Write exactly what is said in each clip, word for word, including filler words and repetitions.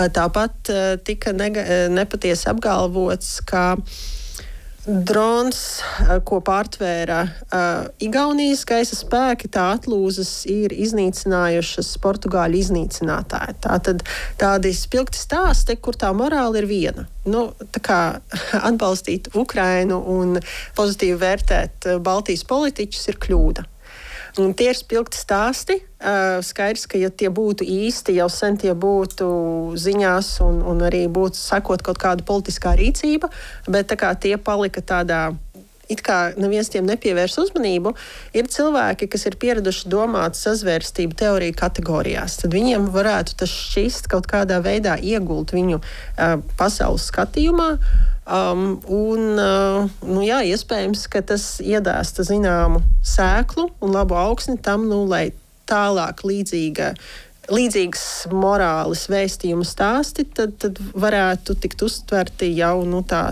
Tāpat tika nega, nepatiesi apgalvots, ka drons, ko pārtvēra uh, Igaunijas gaisa spēki, tā atlūzas ir iznīcinājušas Portugāļu iznīcinātāji. Tātad tādi spilgti stāsti, kur tā morāla ir viena. Nu, tā kā atbalstīt Ukrainu un pozitīvi vērtēt Baltijas politiķus ir kļūda. Un tie ir spilgti stāsti. Uh, skaidrs, ka ja tie būtu īsti, jau sen tie būtu ziņās un, un arī būtu sekot kaut kāda politiskā rīcība, bet tā kā tie palika tādā, it kā neviens tiem nepievērs uzmanību, ir cilvēki, kas ir pieraduši domāt sazvērstību teoriju kategorijās. Tad viņiem varētu tas šķist kaut kādā veidā iegult viņu uh, pasaules skatījumā. Um, un, uh, nu jā, iespējams, ka tas iedāsta zināmu sēklu un labu augsni tam, nu, lai tālāk līdzīga, līdzīgas morāles vēstījumu stāsti, tad, tad varētu tikt uztverti jau nu, tā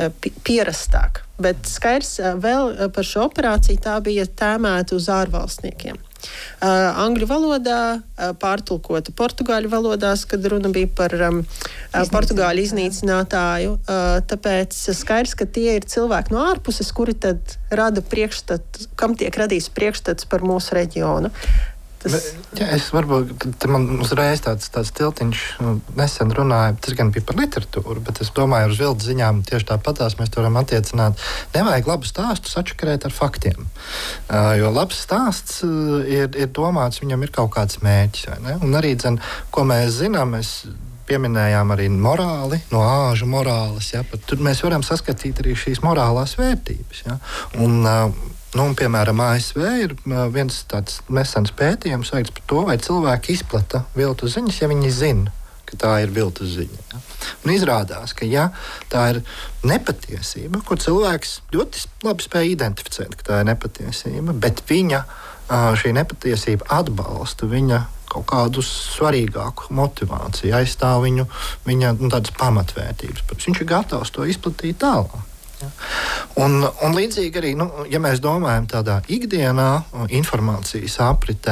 pierastāk. Bet skaidrs vēl par šo operāciju tā bija tēmēta uz ārvalstniekiem. Uh, angļu valodā, uh, pārtulkota portugāļu valodās, kad runa bija par um, uh, portugāļu iznīcinātāju. Uh, tāpēc skaidrs, ka tie ir cilvēki no ārpuses, kuri tad rada priekšstats, kam tiek radīts priekšstats par mūsu reģionu. Tas... Bet, jā, es varbūt, man uzreiz tāds, tāds tiltiņš nesen runāja, tas gan bija par literatūru, bet es domāju, uz viltu ziņām tieši tāpatās mēs to varam attiecināt. Nevajag labu stāstu sačakarēt ar faktiem, uh, jo labs stāsts uh, ir, ir domāts, viņam ir kaut kāds mērķis, vai ne? Un arī, dzen, ko mēs zinām, mēs pieminējām arī morāli, no āžu morāles, ja? Pat tur mēs varam saskatīt arī šīs morālās vērtības, ja? Un, uh, Nu, piemēram, A S V ir viens tāds nesens pētījums veikts par to, vai cilvēki izplata viltus ziņas, ja viņi zina, ka tā ir viltus ziņa. Ja? Un izrādās, ka ja tā ir nepatiesība, ko cilvēks ļoti labi spēj identificēt, ka tā ir nepatiesība, bet viņa šī nepatiesība atbalsta viņa kaut kādu svarīgāku motivāciju, aizstāv viņu, viņa nu, tādas pamatvērtības. Viņš ir gatavs to izplatīt tālāk. Ja. Un, un līdzīgi arī, nu, ja mēs domājam tādā ikdienā, informācijas apritē,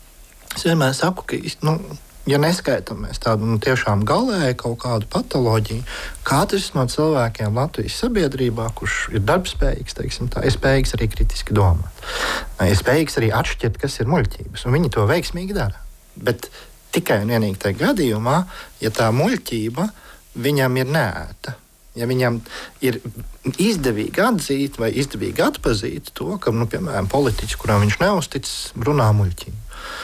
es vienmēr saku, ka, nu, ja neskaitam mēs tādu nu, tiešām galēju kaut kādu patoloģiju, katrs no cilvēkiem Latvijas sabiedrībā, kurš ir darbspējīgs, teiksim tā, ir spējīgs arī kritiski domāt. Ir spējīgs arī atšķirt, kas ir muļķības, un viņi to veiksmīgi dara. Bet tikai un vienīgi tajā gadījumā, ja tā muļķība viņam ir neēta, ja viņam ir izdevīgi atzīt vai izdevīgi atpazīt to, ka, nu, piemēram, politiķis, kuram viņš neuzticas, runā muļķīgi.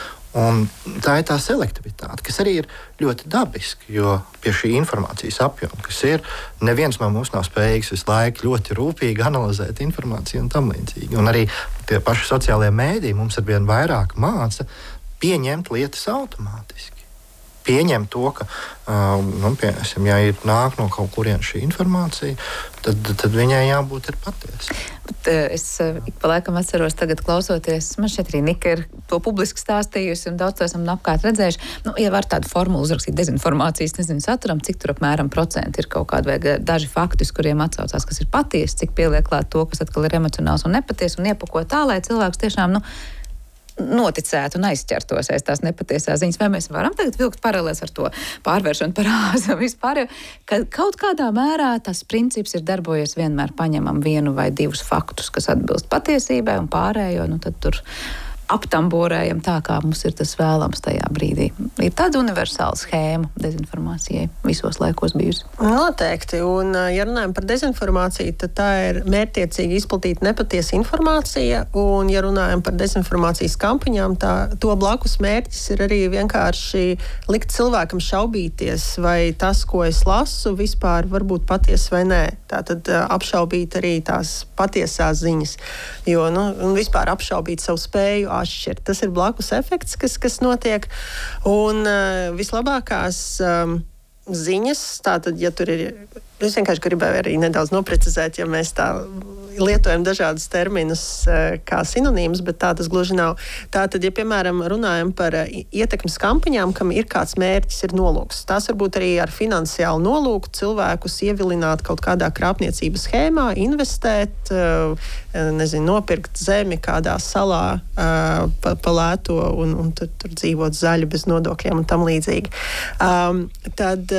Un tā ir tā selektivitāte, kas arī ir ļoti dabiska, jo pie šī informācijas apjoma, kas ir, neviens no mums nav spējīgs visu laiku ļoti rūpīgi analizēt informāciju un tam līdzīgi. Un arī tie paši sociālie mēdīji mums arvien vairāk māca pieņemt lietas automātiski. Pieņem to, ka, um, nu, piemēram, ja ir nāk no kaut kurien šī informācija, tad, tad viņai jābūt ir patiesa. Bet, uh, es uh, ik pa laikam atceros tagad klausoties, man šeit arī Nika ir to publiski stāstījusi un daudz to esam apkārt redzējuši. Nu, ja var tādu formulu uzrakstīt dezinformācijas, nezinu, saturam, cik tur apmēram procenti ir kaut kādi vai daži fakti, uz kuriem atsaucās, kas ir patiesi, cik pieliek klāt to, kas atkal ir emocionāls un nepatiesi un iepako tā, lai cilvēks tiešām, nu, noticētu un aizķertos aiz tās nepatiesās ziņas. Vai mēs varam tagad vilkt paralēs ar to pārvēršanu par āzu vispār, ka kaut kādā mērā tas princips ir darbojies vienmēr paņemam vienu vai divus faktus, kas atbilst patiesībai un pārējo, nu tad tur aptamborējam tā, kā mums ir tas vēlams tajā brīdī. Ir tāda universāla schēma dezinformācijai visos laikos bijusi. Noteikti. Un, ja runājam par dezinformāciju, tad tā ir mērķtiecīgi izplatīta nepatiesa informācija. Un, ja runājam par dezinformācijas kampaņām, tā, to blakus mērķis ir arī vienkārši likt cilvēkam šaubīties, vai tas, ko es lasu, vispār var būt patiesa vai nē. Tātad apšaubīt arī tās patiesās ziņas. Jo, nu, vispār apšaubīt savu spēju atšķirt. Tas ir blakus efekts, kas, kas notiek. Un uh, vislabākās um, ziņas, tātad, ja tur ir, es vienkārši gribēju arī nedaudz noprecizēt, ja mēs tā lietojam dažādus terminus uh, kā sinonīmus, bet tā tas gluži nav. Tātad, ja, piemēram, runājam par uh, ietekmes kampaņām, kam ir kāds mērķis, ir nolūks. Tās varbūt arī ar finansiālu nolūku cilvēkus ievilināt kaut kādā krāpniecības schēmā, investēt, uh, nezinu, nopirkt zemi kādā salā uh, pa, pa lēto un, un tur, tur dzīvot zaļi bez nodokļiem un tam līdzīgi. Um, tad